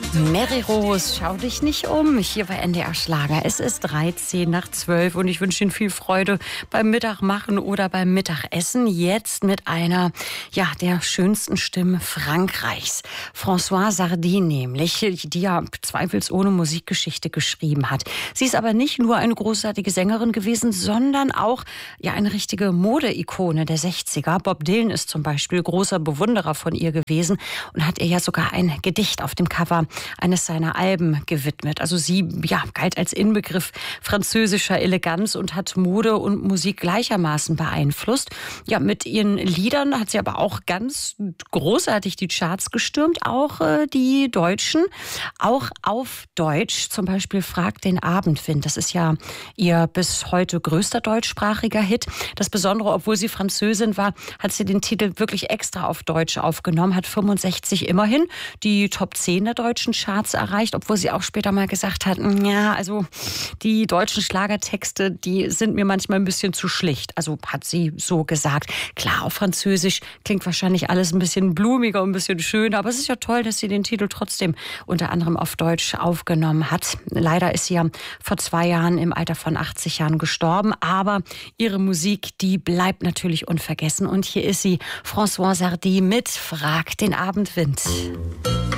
Mary Rose, schau dich nicht um. Hier bei NDR Schlager. Es ist 13 nach 12 und ich wünsche Ihnen viel Freude beim Mittagmachen oder beim Mittagessen. Jetzt mit einer, der schönsten Stimmen Frankreichs. Françoise Hardy nämlich, die ja zweifelsohne Musikgeschichte geschrieben hat. Sie ist aber nicht nur eine großartige Sängerin gewesen, sondern auch eine richtige Modeikone der 60er. Bob Dylan ist zum Beispiel großer Bewunderer von ihr gewesen und hat ihr ja sogar ein Gedicht auf dem Cover eines seiner Alben gewidmet. Also sie galt als Inbegriff französischer Eleganz und hat Mode und Musik gleichermaßen beeinflusst. Ja, mit ihren Liedern hat sie aber auch ganz großartig die Charts gestürmt, auch die deutschen, auch auf Deutsch. Zum Beispiel Frag den Abendwind. Das ist ja ihr bis heute größter deutschsprachiger Hit. Das Besondere, obwohl sie Französin war, hat sie den Titel wirklich extra auf Deutsch aufgenommen, hat 65 immerhin die Top 10 der deutschen Charts erreicht, obwohl sie auch später mal gesagt hat, also die deutschen Schlagertexte, die sind mir manchmal ein bisschen zu schlicht. Also hat sie so gesagt. Klar, auf Französisch klingt wahrscheinlich alles ein bisschen blumiger und ein bisschen schöner, aber es ist ja toll, dass sie den Titel trotzdem unter anderem auf Deutsch aufgenommen hat. Leider ist sie ja vor 2 Jahren im Alter von 80 Jahren gestorben, aber ihre Musik, die bleibt natürlich unvergessen. Und hier ist sie, Françoise Hardy mit Frag den Abendwind.